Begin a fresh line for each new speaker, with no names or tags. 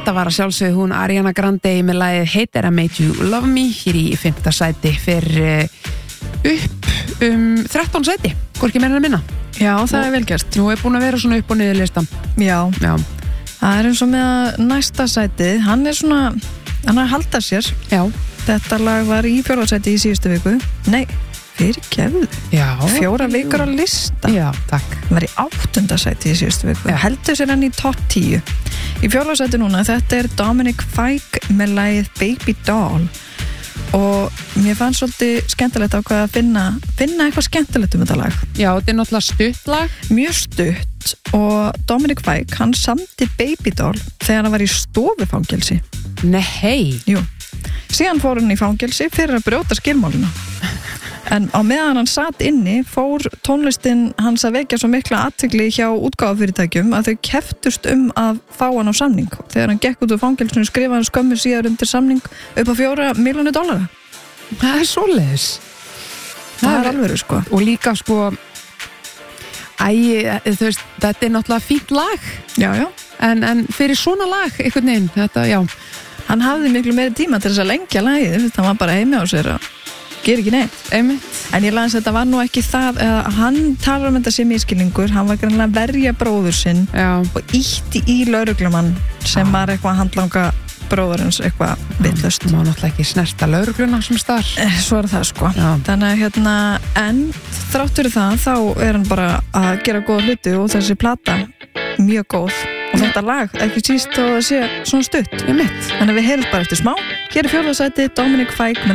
Þetta var að sjálfsögðu hún Ariana Grande með lagið Hate That I Made You Love Me hér í 5. sæti fyrir upp 13 sæti, hvorki meira en minna.
Já, það er vel gert.
Nú er búin að vera svona upp og niður listan.
Já. Það er eins og með næsta sæti, hann er að halda sér.
Já. Þetta
lag var í 4. sæti í síðustu viku. Nei, fyrirgefðu.
Já.
4 vikur á lista.
Já, takk.
Hann var í 8. sæti í síðustu viku. Heldur sér hann í topp 10. Í 4. sæti núna, þetta er Dominic Fike með lagið Baby Doll. Og mér fannst svolítið skemmtilegt að finna eitthvað skemmtilegt þetta lag.
Já, þetta er náttúrulega stutt lag.
Mjög stutt og Dominic Fike, hann samdi Baby Doll þegar hann var í stofufangelsi.
Nei.
Jú. Síðan fór hann í fangelsi fyrir að brjóta skilmáluna. En á meðan hann satt inni fór tónlistin hans að vekja svo mikla athygli hjá útgáfufyrirtækjum að þau keftust að fá hann á samning. Þegar hann gekk út úr fangelsinu skrifaði hann skömmu síðar undir samning upp á $4 milljónir.
Það er svoleiðis.
Það er alveg sko.
Og líka sko þú veist, þetta er náttúrulega fínt lag.
Já.
En fyrir svona lag einhvern veginn, þetta, já.
Hann hafði miklu meiri tíma til þess að lengja lagið, hann var bara heimi á sér og ger ekki neitt.
Einmitt.
En ég las að þetta var nú ekki það, hann talar þetta sem ískilningur, hann var greinlega að verja bróður sinn.
Já.
Og ýtti í lögreglumann sem var eitthvað handlanga bróðurins, eitthvað vitlaust.
Má náttúrulega ekki snerta lögregluna sem starf.
Svo er það sko.
Já.
Þannig að en þrátt fyrir það, þá er hann bara að gera góða hluti og þessi plata mjög góð. Og þetta lag, ekki síst þó að sé svona stutt.
Einmitt.
Þannig að við heyrum bara eftir smá. Hér er 4. sæti Dominic Fike með